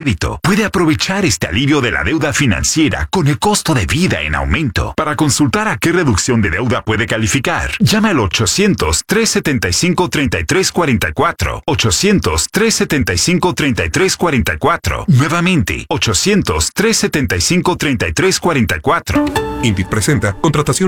crédito puede aprovechar este alivio de la deuda financiera con el costo de vida en aumento. Para consultar a qué reducción de deuda puede calificar, llame al 800-375-3344. 800-375-3344. Nuevamente, 800-375-3344. INVIT presenta contratación